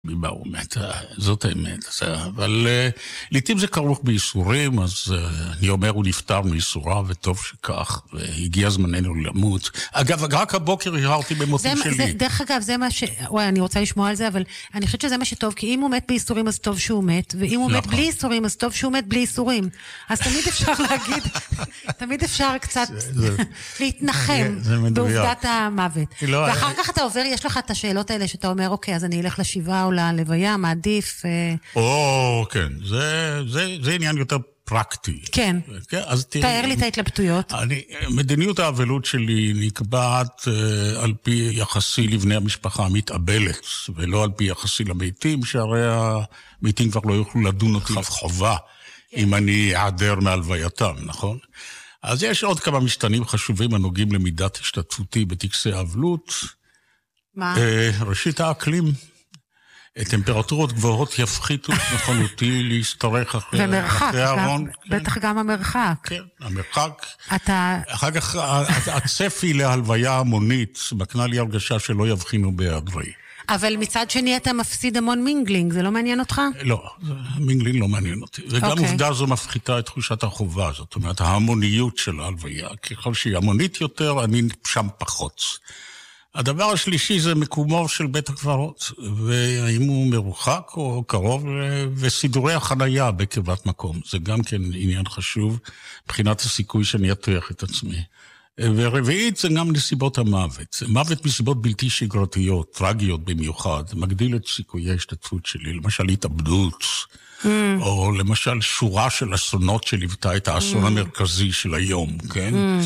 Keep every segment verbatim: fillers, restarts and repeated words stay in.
ממה הוא מת, זאת האמת. אבל לעתים זה כרוך בייסורים, אז אני אומר, הוא נפטר מייסורה, וטוב שכך, והגיע זמננו למות. אגב, רק הבוקר הרהרתי במותים זה, שלי. זה, דרך אגב, זה מה ש... וואי, אני רוצה לשמוע על זה, אבל אני חושבת שזה מה שטוב, כי אם הוא מת בייסורים, אז טוב שהוא מת, ואם הוא מת בלי ייסורים, אז טוב שהוא מת בלי ייסורים. אז תמיד אפשר להגיד, תמיד אפשר קצת להתנחם בעובדת המוות. ואחר כך אתה עובר, יש לך את השאלות האלה שאתה אומר, אוקיי, אז אני אלך לשבעה או ללוויה, מעדיף... או, כן, זה עניין יותר פרקטי. כן, תאר לי את ההתלבטויות. מדיניות האבלות שלי נקבעת על פי יחסי לבני המשפחה המתאבלת, ולא על פי יחסי למתים, שהרי המתים כבר לא יוכלו לדון אותי חובה, אם אני אעדר מהלווייתם, נכון? אז יש עוד כמה משתנים חשובים הנוגעים למידת השתתפותי בטקסי האבלות. מה? ראשית האקלים. טמפרטורות גבוהות יפחיתו את נכונותי להשתרך אחרי הארון. בטח גם המרחק. כן, המרחק. אתה... אחר כך הצפי להלוויה המונית מקנה לי הרגשה שלא יבחינו בהיעדרי. אבל מצד שני אתה מפסיד המון מינגלינג, זה לא מעניין אותך? לא, מינגלינג לא מעניין אותי. וגם עובדה זו מפחיתה את תחושת החובה, זאת אומרת, ההמוניות של ההלוויה. ככל שהיא המונית יותר, אני שם פחות. הדבר השלישי זה מקומו של בית הקברות, והאם הוא מרוחק או קרוב, וסידורי החנייה בקרבת מקום. זה גם כן עניין חשוב, מבחינת הסיכוי שאני אטריח את עצמי. ורביעית זה גם נסיבות המוות. מוות מסיבות בלתי שגרתיות, טרגיות במיוחד, מגדיל את סיכויי ההשתתפות שלי, למשל התאבדות, mm. או למשל שורה של אסונות שליוותה את האסון mm. המרכזי של היום, כן? Mm.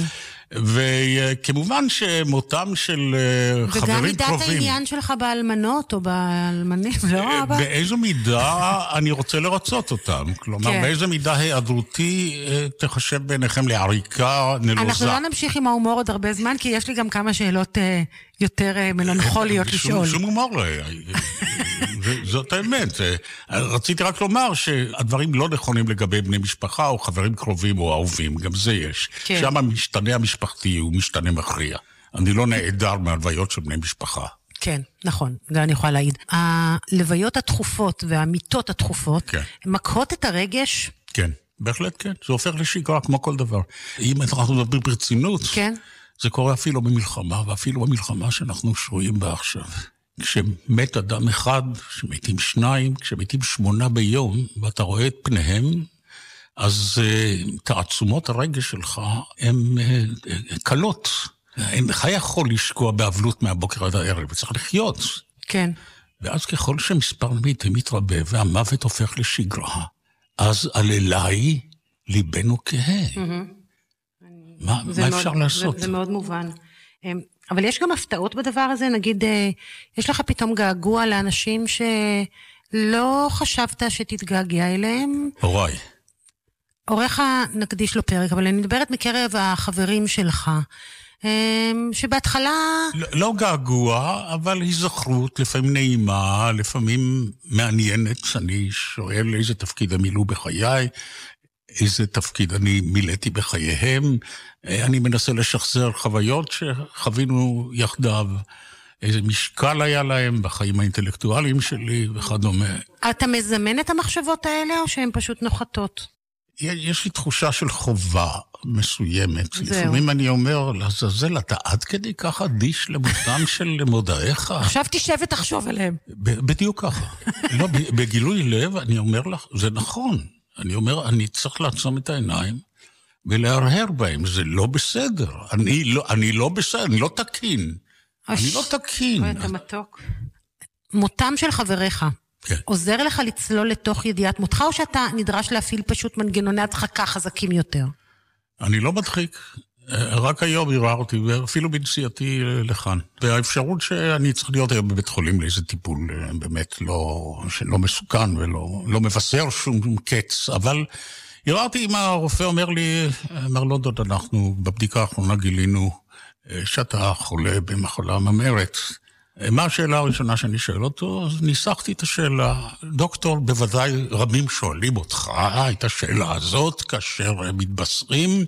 וכמובן שמותם של חברים קרובים... וגם מידת העניין שלך באלמנות או באלמנים, לא אבא? באיזו מידה אני רוצה לרצות אותם. כלומר, באיזו מידה היעדרותי תחשב ביניכם לעריקה נלוזה. אנחנו לא נמשיך עם ההומור עוד הרבה זמן, כי יש לי גם כמה שאלות יותר מלנכוליות לשאול. שום הומור לא. זאת האמת. רציתי רק לומר שהדברים לא נכונים לגבי בני משפחה או חברים קרובים או אהובים, גם זה יש. שם המשתנה המשפחתי הוא משתנה מכריע. אני לא נעדר מהלוויות של בני משפחה. כן, נכון, זה אני יכולה להעיד. הלוויות התכופות והמיטות התכופות, מקהות את הרגש? כן, בהחלט כן. זה הופך לשגרה כמו כל דבר. אם אנחנו מדברים ברצינות, זה קורה אפילו במלחמה, ואפילו במלחמה שאנחנו שרויים בה עכשיו. כשמת אדם אחד, כשמתים שניים, כשמתים שמונה ביום, ואתה רואה את פניהם, אז uh, תעצומות הרגש שלך הן uh, קלות. אינך יכול לשקוע באבלות מהבוקר עד הערב, וצריך לחיות. כן. ואז ככל שמספר מתים מתרבה, והמוות הופך לשגרה, אז על אליי ליבנו כהה. Mm-hmm. מה, מה אפשר מאוד, לעשות? זה, זה מאוד מובן. אבל יש גם הפתעות בדבר הזה, נגיד, יש לך פתאום געגוע לאנשים שלא חשבת שתתגעגע אליהם? הוריי. הוריך נקדיש לו פרק, אבל אני מדברת מקרב החברים שלך, שבהתחלה... לא, לא געגוע, אבל היזכרות, לפעמים נעימה, לפעמים מעניינת. אני שואל איזה תפקיד הם מילאו בחיי, איזה תפקיד אני מילאתי בחייהם. אני מנסה לשחזר חוויות שחווינו יחדיו. איזה משקל היה להם בחיים האינטלקטואליים שלי וכדומה. אתה מזמן את המחשבות האלה או שהן פשוט נוחתות? יש לי תחושה של חובה מסוימת. לפעמים אני אומר, לזזל, אתה עד כדי ככה דיש למותם של מודעיך? עכשיו תשב ותחשוב עליהם. בדיוק ככה. לא, בגילוי לב אני אומר לך, זה נכון. אני אומר, אני צריך לעצום את העיניים ולהרהר בהם. זה לא בסדר. אני לא, אני לא בסדר, אני לא תקין. אני לא תקין. אוי, אתה מתוק. מותם של חבריך. כן. עוזר לך לצלול לתוך ידיעת מותך, או שאתה נדרש להפעיל פשוט מנגנוני הדחקה חזקים יותר? אני לא מדחיק. רק היום הרהרתי, ואפילו בנסיעתי לכאן. והאפשרות שאני צריך להיות היום בבית חולים לאיזה טיפול באמת לא, שלא מסוכן ולא לא מבשר שום קץ, אבל הרהרתי אם הרופא אומר לי, אמר לא דוד, אנחנו בבדיקה האחרונה גילינו שאתה חולה במחלה ממארת. מה השאלה הראשונה שאני שואל אותו? אז ניסחתי את השאלה. דוקטור, בוודאי רבים שואלים אותך את השאלה הזאת, כאשר מתבשרים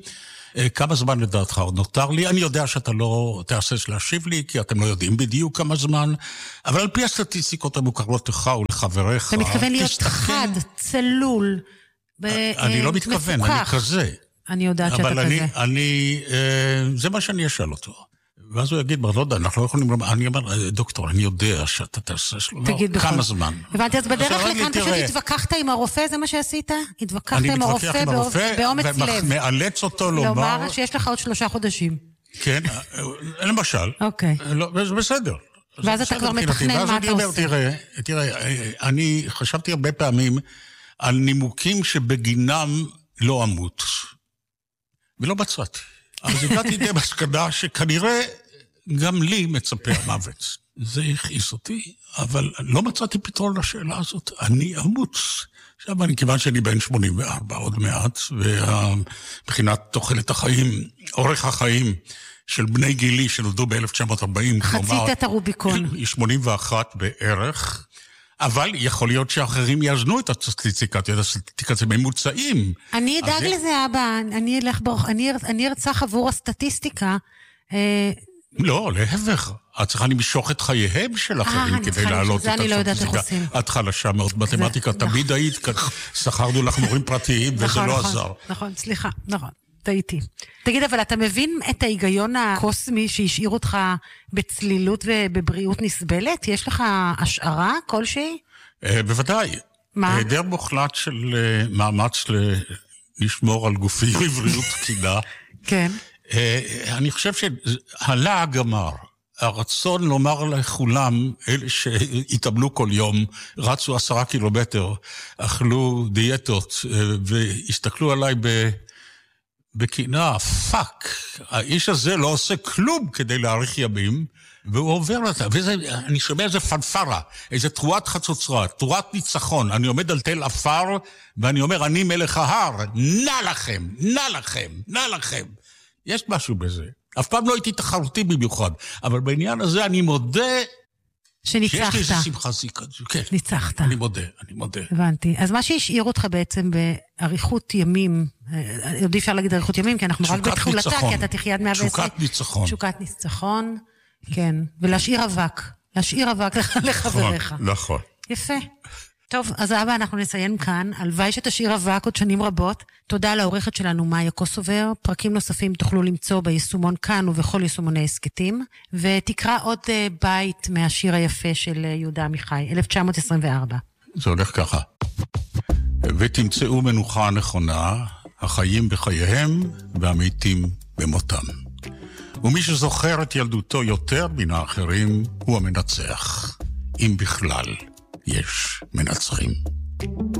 כמה זמן לדעתך עוד נותר לי? אני יודע שאתה לא תעשש להשיב לי, כי אתם לא יודעים בדיוק כמה זמן, אבל על פי הסטטיסטיקות המוכרות לך ולחבריך... אתה מתכוון להיות חד, צלול, מפוקח. אני לא מתכוון, אני כזה. אני יודעת שאתה כזה. אבל אני, זה מה שאני אשאל אותו. ואז הוא יגיד, לא יודע, אנחנו לא יכולים... אני אומר, דוקטור, אני יודע שאתה תעשש לו. תגיד בכל. כמה זמן? הבנתי, אז בדרך לכאן פשוט התווכחת עם הרופא, זה מה שעשית? התווכחת עם הרופא באומץ לב. ומאלץ אותו לומר... לומר שיש לך עוד שלושה חודשים. כן, למשל. אוקיי. זה בסדר. ואז אתה כבר מתכנן מה אתה עושה. תראה, תראה, אני חשבתי הרבה פעמים על נימוקים שבגינם לא אמות. ולא מצאתי. אז הגעתי די מסקנה שכנראה גם לי מצפה המוות. זה הכעיס אותי, אבל לא מצאתי פתרון לשאלה הזאת. אני אמות. עכשיו, אני, כיוון שאני בן שמונים וארבע עוד מעט, ומבחינת תוחלת החיים, אורך החיים של בני גילי שנולדו ב-אלף תשע מאות ארבעים, חצית את הרוביקון. שמונים ואחת בערך, אבל יכול להיות שאחרים יאזנו את הסטטיסטיקה, את הסטטיסטיקה זה ממוצעים. אני אדאג לזה, אבא, אני אלך ברוך, אני ארצח עבור הסטטיסטיקה. לא, להפך. את צריכה למשוך את חייהם של אחרים כדי להעלות את הסטטיסטיקה. את חלשה מאוד מתמטיקה, תמיד היית, שכרנו לך מורים פרטיים, וזה לא עזר. נכון, סליחה, נכון. טעיתי. תגיד, אבל אתה מבין את ההיגיון הקוסמי שהשאיר אותך בצלילות ובבריאות נסבלת? יש לך השערה כלשהי? בוודאי. מה? היעדר מוחלט של מאמץ לשמור על גופי בבריאות תקינה. כן. אני חושב שהלעג אמר, הרצון לומר לכולם, אלה שהתאמנו כל יום, רצו עשרה קילומטר, אכלו דיאטות והסתכלו עליי ב... בקינה, פאק, האיש הזה לא עושה כלום כדי להאריך ימים, והוא עובר לזה, ואני שומע איזה פנפרה, איזה תרועת חצוצרה, תרועת ניצחון, אני עומד על תל אפר, ואני אומר, אני מלך ההר, נע לכם, נע לכם, נע לכם. יש משהו בזה. אף פעם לא הייתי תחרותי במיוחד, אבל בעניין הזה אני מודה... שניצחת. שיש לי איזה שמחה זיקה. כן. ניצחת. אני מודה, אני מודה. הבנתי. אז מה שהשאיר אותך בעצם באריכות ימים, עוד אי אפשר להגיד אריכות ימים, כי אנחנו רק בתחולתה, כי אתה תחיה עד מאה ועשרים. תשוקת ניצחון. תשוקת ניצחון, כן. ולהשאיר אבק. להשאיר אבק לחבריך. נכון. יפה. טוב, אז אבא, אנחנו נסיים כאן. הלוואי שתשאיר אבק עוד שנים רבות. תודה לעורכת שלנו, מאיה קוסובר. פרקים נוספים תוכלו למצוא ביישומון כאן ובכל יישומוני הסקטים. ותקרא עוד בית מהשיר היפה של יהודה עמיחי, אלף תשע מאות עשרים וארבע. זה הולך ככה. ותמצאו מנוחה נכונה, החיים בחייהם והמתים במותם. ומי שזוכר את ילדותו יותר מן האחרים, הוא המנצח. אם בכלל יש מנצחים.